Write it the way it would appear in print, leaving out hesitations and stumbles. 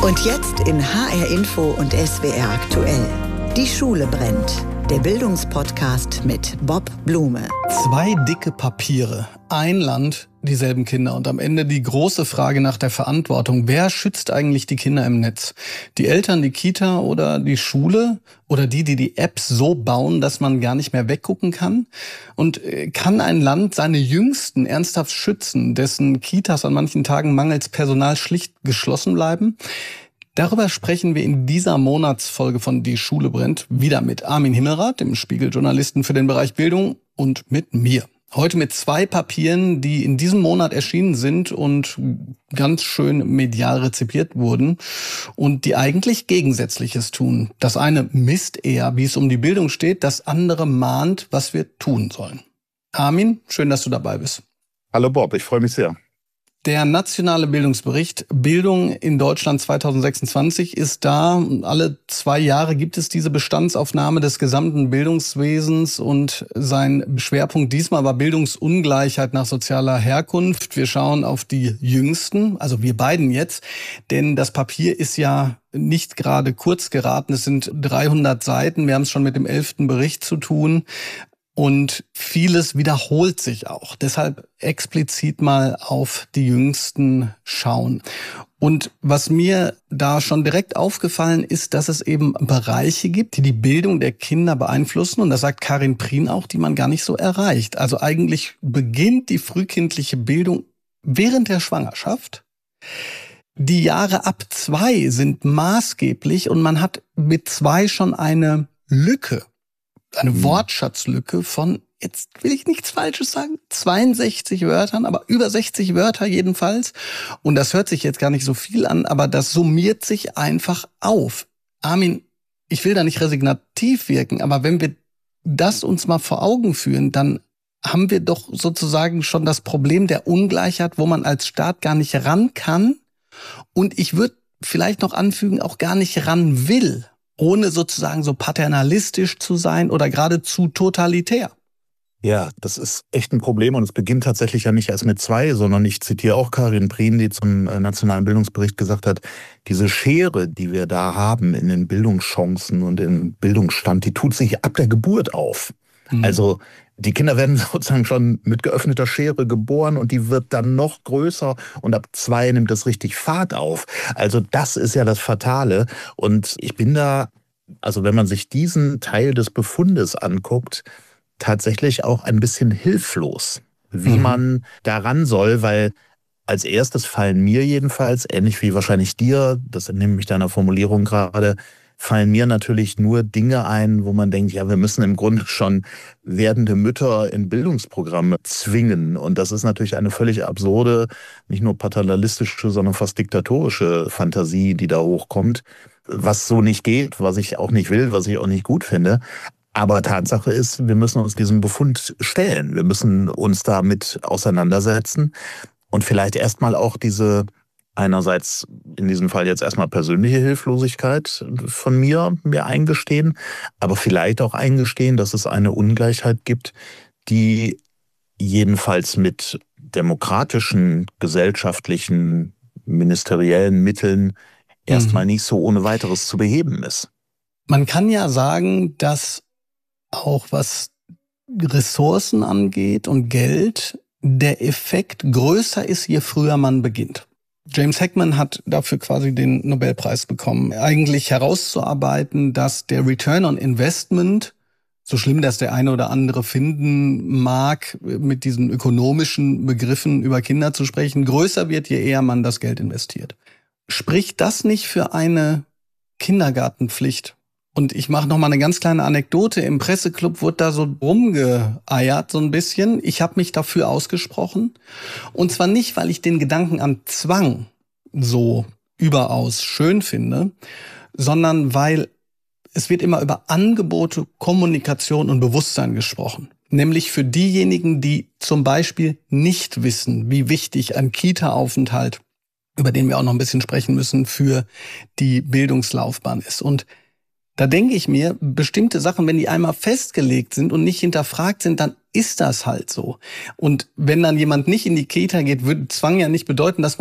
Und jetzt in HR Info und SWR aktuell. Die Schule brennt. Der Bildungspodcast mit Bob Blume. 2 dicke Papiere, ein Land, dieselben Kinder. Und am Ende die große Frage nach der Verantwortung. Wer schützt eigentlich die Kinder im Netz? Die Eltern, die Kita oder die Schule? Oder die Apps so bauen, dass man gar nicht mehr weggucken kann? Und kann ein Land seine Jüngsten ernsthaft schützen, dessen Kitas an manchen Tagen mangels Personal schlicht geschlossen bleiben? Darüber sprechen wir in dieser Monatsfolge von Die Schule brennt wieder mit Armin Himmelrath, dem Spiegel-Journalisten für den Bereich Bildung, und mit mir. Heute mit 2 Papieren, die in diesem Monat erschienen sind und ganz schön medial rezipiert wurden und die eigentlich Gegensätzliches tun. Das eine misst eher, wie es um die Bildung steht, das andere mahnt, was wir tun sollen. Armin, schön, dass du dabei bist. Hallo Bob, ich freue mich sehr. Der nationale Bildungsbericht Bildung in Deutschland 2026 ist da. Alle 2 Jahre gibt es diese Bestandsaufnahme des gesamten Bildungswesens und sein Schwerpunkt diesmal war Bildungsungleichheit nach sozialer Herkunft. Wir schauen auf die Jüngsten, also wir beiden jetzt, denn das Papier ist ja nicht gerade kurz geraten. Es sind 300 Seiten. Wir haben es schon mit dem 11. Bericht zu tun. Und vieles wiederholt sich auch. Deshalb explizit mal auf die Jüngsten schauen. Und was mir da schon direkt aufgefallen ist, dass es eben Bereiche gibt, die die Bildung der Kinder beeinflussen. Und das sagt Karin Prien auch, die man gar nicht so erreicht. Also eigentlich beginnt die frühkindliche Bildung während der Schwangerschaft. Die Jahre ab 2 sind maßgeblich und man hat mit 2 schon eine Lücke. Eine Wortschatzlücke von, jetzt will ich nichts Falsches sagen, 62 Wörtern, aber über 60 Wörter jedenfalls. Und das hört sich jetzt gar nicht so viel an, aber das summiert sich einfach auf. Armin, ich will da nicht resignativ wirken, aber wenn wir das uns mal vor Augen führen, dann haben wir doch sozusagen schon das Problem der Ungleichheit, wo man als Staat gar nicht ran kann. Und ich würde vielleicht noch anfügen, auch gar nicht ran will, ohne sozusagen so paternalistisch zu sein oder geradezu totalitär. Ja, das ist echt ein Problem und es beginnt tatsächlich ja nicht erst mit 2, sondern ich zitiere auch Karin Prien, die zum Nationalen Bildungsbericht gesagt hat, diese Schere, die wir da haben in den Bildungschancen und im Bildungsstand, die tut sich ab der Geburt auf. Also die Kinder werden sozusagen schon mit geöffneter Schere geboren und die wird dann noch größer und ab 2 nimmt das richtig Fahrt auf. Also das ist ja das Fatale und ich bin da, also wenn man sich diesen Teil des Befundes anguckt, tatsächlich auch ein bisschen hilflos, wie man daran soll, weil als erstes fallen mir jedenfalls, ähnlich wie wahrscheinlich dir, das entnehme ich deiner Formulierung gerade, fallen mir natürlich nur Dinge ein, wo man denkt, ja, wir müssen im Grunde schon werdende Mütter in Bildungsprogramme zwingen. Und das ist natürlich eine völlig absurde, nicht nur paternalistische, sondern fast diktatorische Fantasie, die da hochkommt, was so nicht geht, was ich auch nicht will, was ich auch nicht gut finde. Aber Tatsache ist, wir müssen uns diesem Befund stellen. Wir müssen uns damit auseinandersetzen und vielleicht erstmal auch diese einerseits in diesem Fall jetzt erstmal persönliche Hilflosigkeit von mir eingestehen, aber vielleicht auch eingestehen, dass es eine Ungleichheit gibt, die jedenfalls mit demokratischen, gesellschaftlichen, ministeriellen Mitteln erstmal nicht so ohne weiteres zu beheben ist. Man kann ja sagen, dass auch was Ressourcen angeht und Geld, der Effekt größer ist, je früher man beginnt. James Heckman hat dafür quasi den Nobelpreis bekommen, eigentlich herauszuarbeiten, dass der Return on Investment, so schlimm das der eine oder andere finden mag, mit diesen ökonomischen Begriffen über Kinder zu sprechen, größer wird, je eher man das Geld investiert. Spricht das nicht für eine Kindergartenpflicht? Und ich mache noch mal eine ganz kleine Anekdote. Im Presseclub wurde da so rumgeeiert so ein bisschen. Ich habe mich dafür ausgesprochen. Und zwar nicht, weil ich den Gedanken an Zwang so überaus schön finde, sondern weil es wird immer über Angebote, Kommunikation und Bewusstsein gesprochen. Nämlich für diejenigen, die zum Beispiel nicht wissen, wie wichtig ein Kita-Aufenthalt, über den wir auch noch ein bisschen sprechen müssen, für die Bildungslaufbahn ist. Und da denke ich mir, bestimmte Sachen, wenn die einmal festgelegt sind und nicht hinterfragt sind, dann ist das halt so. Und wenn dann jemand nicht in die Kita geht, würde Zwang ja nicht bedeuten, dass man